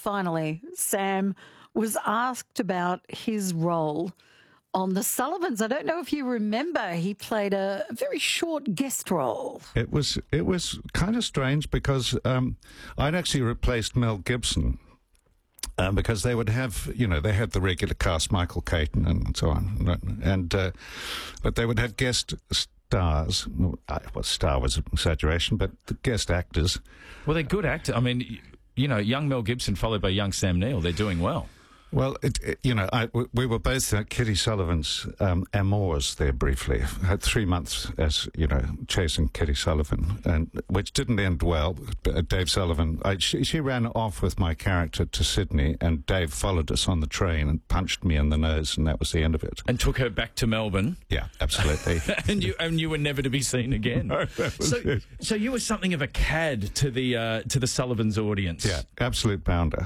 finally, Sam was asked about his role on The Sullivans. I don't know if you remember, he played a very short guest role. It was kind of strange because I'd actually replaced Mel Gibson. Because they would have, they had the regular cast, Michael Caton and so on, but they would have guest stars. Well, star was an exaggeration, but the guest actors. Well, they're good actors. I mean, young Mel Gibson followed by young Sam Neill. They're doing well. Well, we were both Kitty Sullivan's amours there briefly. I had 3 months as, chasing Kitty Sullivan, and which didn't end well. Dave Sullivan, she ran off with my character to Sydney, and Dave followed us on the train and punched me in the nose, and that was the end of it. And took her back to Melbourne. Yeah, absolutely. and you were never to be seen again. No, that was it. So you were something of a cad to the Sullivans audience. Yeah, absolute bounder.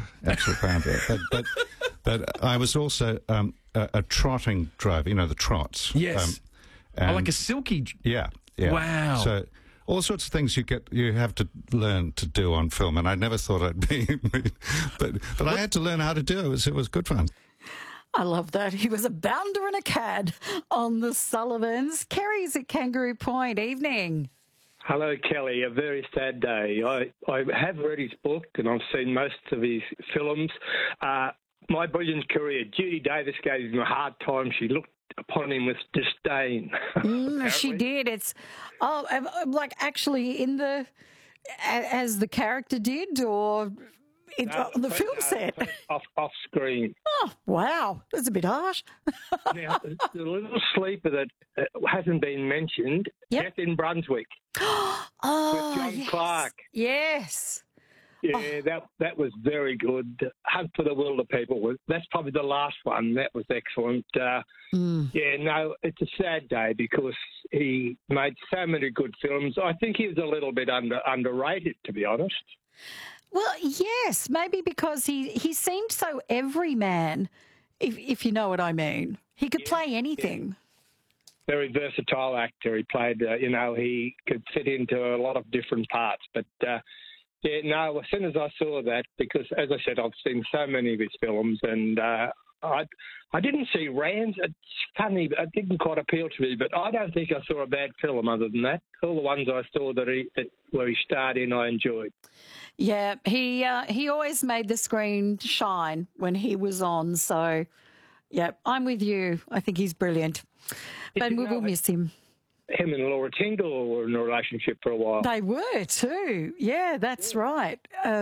But I was also a trotting driver, the trots. Yes. Like a silky... Yeah. Wow. So all sorts of things you have to learn to do on film, and I never thought I'd be... but I had to learn how to do it. It was good fun. I love that. He was a bounder and a cad on The Sullivans. Kerry's at Kangaroo Point. Evening. Hello, Kelly. A very sad day. I have read his book and I've seen most of his films. My brilliant career, Judy Davis gave him a hard time. She looked upon him with disdain. She did. It's like actually as the character did, or on the film set? Off screen. Oh, wow. That's a bit harsh. Now, the little sleeper that hasn't been mentioned, Death in Brunswick. Oh, with John Clark. Yes. Yeah, that was very good. Hunt for the Wilder People. That's probably the last one. That was excellent. Yeah, no, it's a sad day because he made so many good films. I think he was a little bit underrated, to be honest. Well, yes, maybe because he seemed so everyman, if you know what I mean. He could play anything. Yeah. Very versatile actor. He played, he could fit into a lot of different parts, but... yeah, no, as soon as I saw that, because, as I said, I've seen so many of his films, and I didn't see Rands. It's funny, it didn't quite appeal to me, but I don't think I saw a bad film other than that. All the ones I saw where he starred in, I enjoyed. Yeah, he always made the screen shine when he was on, so, yeah, I'm with you. I think he's brilliant. But we will miss him. Him and Laura Tyndall were in a relationship for a while. They were too. Yeah, that's right.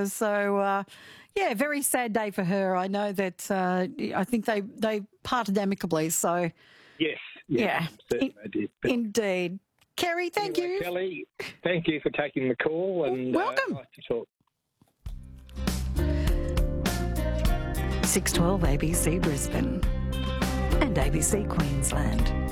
Very sad day for her. I know that I think they parted amicably. So yes, yeah, certainly they did. Indeed. Kerry, thank you. Kelly, thank you for taking the call. And welcome. Nice to talk. 612 ABC Brisbane and ABC Queensland.